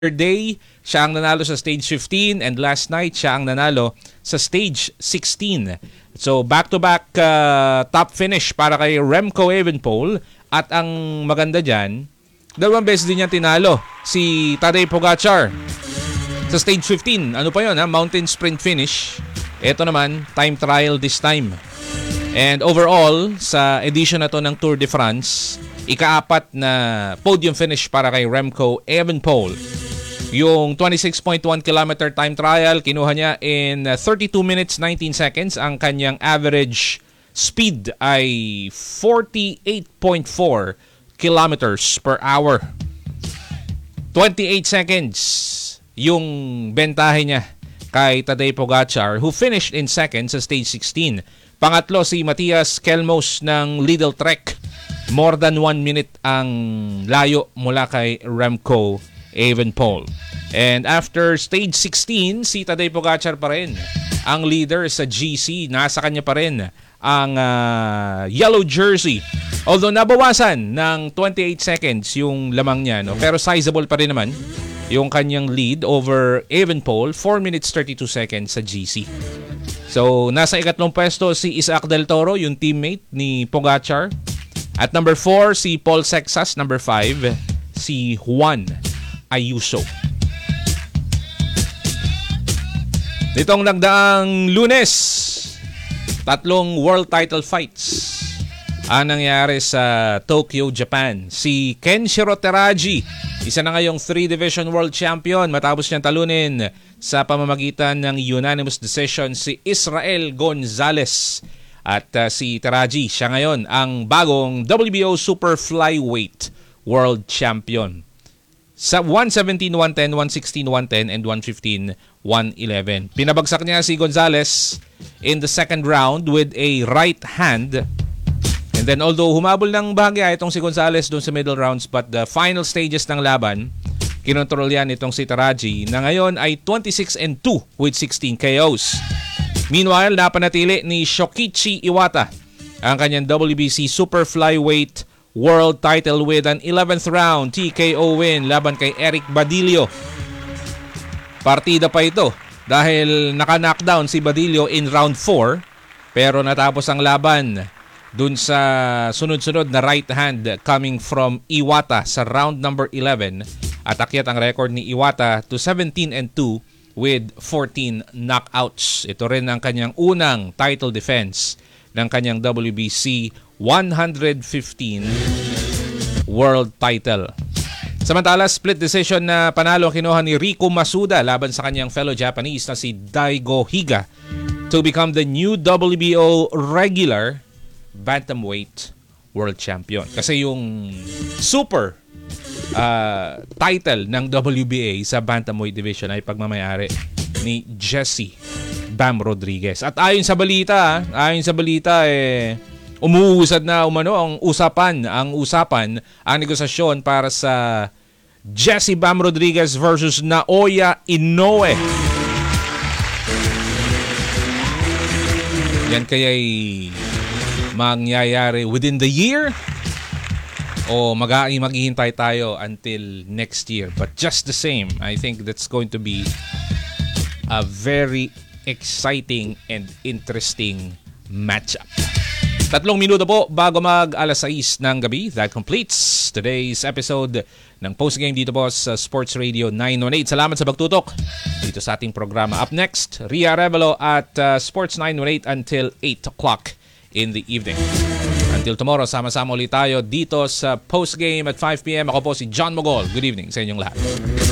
Day, siya ang nanalo sa stage 15 and last night siya ang nanalo sa stage 16. So back-to-back top finish para kay Remco Evenepoel at ang maganda dyan, dalawang beses din niya tinalo si Tadej Pogacar sa stage 15. Ano pa yun, mountain sprint finish. Ito naman, time trial this time. And overall, sa edition na to ng Tour de France, ika-apat na podium finish para kay Remco Evenepoel. Yung 26.1 kilometer time trial, kinuha niya in 32 minutes 19 seconds. Ang kanyang average speed ay 48.4 kilometers per hour. 28 seconds yung bentahe niya kay Tadej Pogacar, who finished in second sa stage 16. Pangatlo si Matthias Kelmos ng Lidl Trek. More than 1 minute ang layo mula kay Remco Evenepoel. And after stage 16, si Tadej Pogacar pa rin ang leader sa GC. Nasa kanya pa rin ang yellow jersey. Although nabawasan ng 28 seconds yung lamang niya, no? Pero sizable pa rin naman yung kanyang lead over Evenepoel, 4 minutes 32 seconds sa GC. So nasa ikatlong pwesto si Isaac Del Toro, yung teammate ni Pogacar. At number 4, si Paul Sexas. Number 5, si Juan Ayuso. Nitong nagdaang Lunes, tatlong world title fights ang nangyari sa Tokyo, Japan. Si Kenshiro Teraji, isa na ngayong 3-division world champion matapos niyang talunin sa pamamagitan ng unanimous decision si Israel Gonzalez. At si Teraji, siya ngayon ang bagong WBO Super Flyweight World Champion. Sa 117, 110, 116, 110, and 115, 111. Pinabagsak niya si Gonzalez in the second round with a right hand. And then although humabol ng bahagya itong si Gonzalez doon sa middle rounds, but the final stages ng laban, kinontrol yan itong si Teraji na ngayon ay 26-2 with 16 KOs. Meanwhile, napanatili ni Shokichi Iwata ang kanyang WBC Super Flyweight World title with an 11th round TKO win laban kay Eric Badillo. Partida pa ito dahil naka-knockdown si Badillo in round 4 pero natapos ang laban dun sa sunod-sunod na right hand coming from Iwata sa round number 11 at akyat ang record ni Iwata to 17-2 with 14 knockouts. Ito rin ang kanyang unang title defense ng kanyang WBC 115 world title. Samantala, split decision na panalo ang kinuha ni Rico Masuda laban sa kanyang fellow Japanese na si Daigo Higa to become the new WBO regular bantamweight world champion. Kasi yung super title ng WBA sa bantamweight division ay pagmamayari ni Jesse Bam Rodriguez. At ayon sa balita umuusad na ang usapan, ang negosasyon para sa Jesse Bam Rodriguez versus Naoya Inoue. Yan kaya'y mangyayari within the year o maghihintay tayo until next year. But just the same, I think that's going to be a very exciting and interesting matchup. 3 minuto po bago mag alas 6 ng gabi. That completes today's episode ng Postgame dito po sa Sports Radio 918. Salamat sa pagtutok dito sa ating programa. Up next, Ria Revelo at Sports 918 until 8 o'clock in the evening. Until tomorrow, sama-sama ulit tayo dito sa Postgame at 5 p.m. Ako po si John Mogol. Good evening sa inyong lahat.